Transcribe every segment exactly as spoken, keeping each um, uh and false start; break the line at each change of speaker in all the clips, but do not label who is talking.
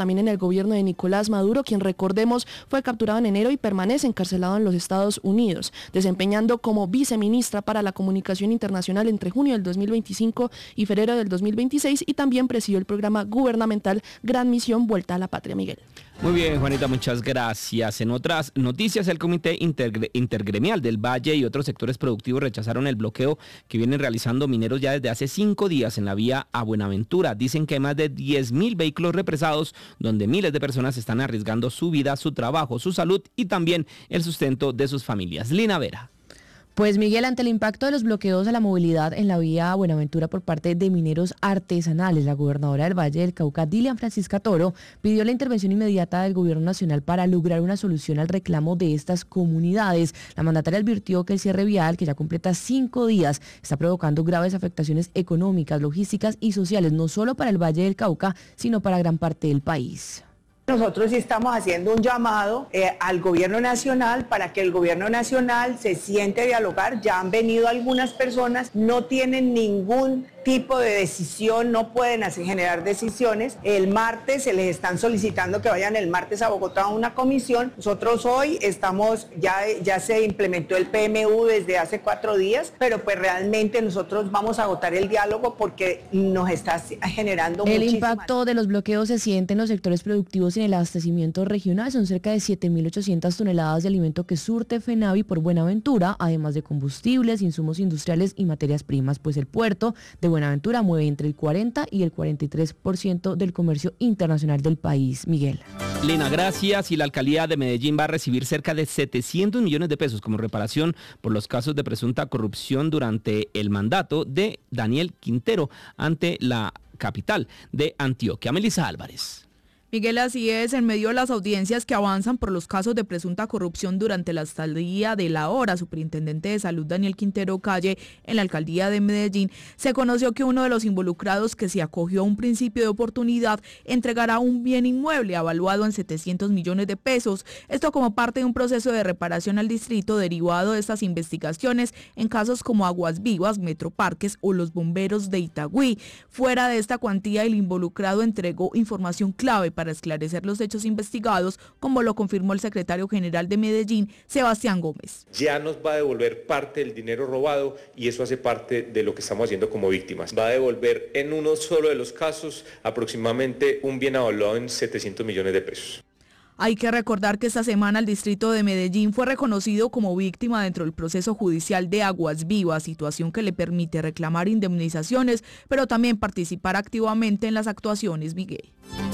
también en el gobierno de Nicolás Maduro, quien, recordemos, fue capturado en enero y permanece encarcelado en los Estados Unidos, desempeñando como viceministra para la comunicación internacional entre junio del dos mil veinticinco y febrero del dos mil veintiséis, y también presidió el programa gubernamental Gran Misión Vuelta a la Patria. Miguel.
Muy bien, Juanita, muchas gracias. En otras noticias, el Comité Intergre- Intergremial del Valle y otros sectores productivos rechazaron el bloqueo que vienen realizando mineros ya desde hace cinco días en la vía a Buenaventura. Dicen que hay más de diez mil vehículos represados, donde miles de personas están arriesgando su vida, su trabajo, su salud y también el sustento de sus familias. Lina Vera.
Pues Miguel, ante el impacto de los bloqueos a la movilidad en la vía Buenaventura por parte de mineros artesanales, la gobernadora del Valle del Cauca, Dilian Francisca Toro, pidió la intervención inmediata del gobierno nacional para lograr una solución al reclamo de estas comunidades. La mandataria advirtió que el cierre vial, que ya completa cinco días, está provocando graves afectaciones económicas, logísticas y sociales, no solo para el Valle del Cauca, sino para gran parte del país.
Nosotros sí estamos haciendo un llamado eh, al gobierno nacional para que el gobierno nacional se siente a dialogar. Ya han venido algunas personas, no tienen ningún tipo de decisión, no pueden hacer, generar decisiones. El martes se les están solicitando que vayan el martes a Bogotá a una comisión. Nosotros hoy estamos, ya, ya se implementó el P M U desde hace cuatro días, pero pues realmente nosotros vamos a agotar el diálogo porque nos está generando
El
muchísima...
impacto de los bloqueos se siente en los sectores productivos y en el abastecimiento regional. Son cerca de siete mil ochocientas toneladas de alimento que surte FENAVI por Buenaventura, además de combustibles, insumos industriales y materias primas, pues el puerto de Buenaventura mueve entre el cuarenta y el cuarenta y tres por ciento del comercio internacional del país. Miguel.
Lina, gracias. Y la alcaldía de Medellín va a recibir cerca de setecientos millones de pesos como reparación por los casos de presunta corrupción durante el mandato de Daniel Quintero ante la capital de Antioquia. Melissa Álvarez.
Miguel, así es, en medio de las audiencias que avanzan por los casos de presunta corrupción durante la estadía del ahora superintendente de salud Daniel Quintero Calle en la alcaldía de Medellín, se conoció que uno de los involucrados, que se acogió a un principio de oportunidad, entregará un bien inmueble avaluado en setecientos millones de pesos. Esto como parte de un proceso de reparación al distrito derivado de estas investigaciones en casos como Aguas Vivas, Metroparques o los bomberos de Itagüí. Fuera de esta cuantía, el involucrado entregó información clave para para esclarecer los hechos investigados, como lo confirmó el secretario general de Medellín, Sebastián Gómez.
Ya nos va a devolver parte del dinero robado y eso hace parte de lo que estamos haciendo como víctimas. Va a devolver en uno solo de los casos aproximadamente un bien evaluado en setecientos millones de pesos.
Hay que recordar que esta semana el distrito de Medellín fue reconocido como víctima dentro del proceso judicial de Aguas Vivas, situación que le permite reclamar indemnizaciones, pero también participar activamente en las actuaciones, Miguel.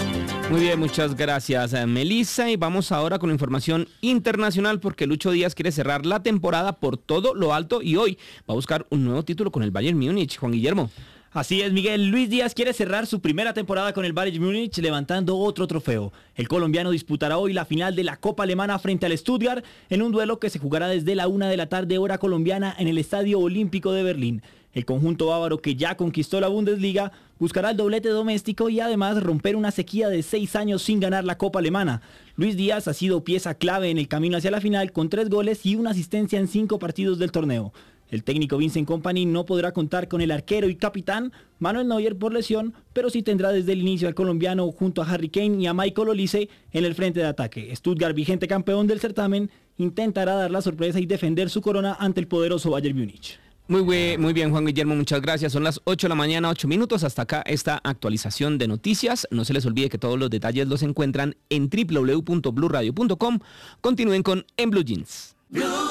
Muy bien, muchas gracias, Melissa. Y vamos ahora con información internacional porque Lucho Díaz quiere cerrar la temporada por todo lo alto y hoy va a buscar un nuevo título con el Bayern Múnich. Juan Guillermo.
Así es, Miguel. Luis Díaz quiere cerrar su primera temporada con el Bayern Múnich levantando otro trofeo. El colombiano disputará hoy la final de la Copa Alemana frente al Stuttgart en un duelo que se jugará desde la una de la tarde hora colombiana en el Estadio Olímpico de Berlín. El conjunto bávaro, que ya conquistó la Bundesliga, buscará el doblete doméstico y además romper una sequía de seis años sin ganar la Copa Alemana. Luis Díaz ha sido pieza clave en el camino hacia la final con tres goles y una asistencia en cinco partidos del torneo. El técnico Vincent Kompany no podrá contar con el arquero y capitán Manuel Neuer por lesión, pero sí tendrá desde el inicio al colombiano junto a Harry Kane y a Michael Olise en el frente de ataque. Stuttgart, vigente campeón del certamen, intentará dar la sorpresa y defender su corona ante el poderoso Bayern Múnich.
Muy bien, muy bien, Juan Guillermo, muchas gracias. Son las ocho de la mañana, ocho minutos. Hasta acá esta actualización de noticias. No se les olvide que todos los detalles los encuentran en doble u doble u doble u punto blue radio punto com. Continúen con En Blue Jeans. Blue.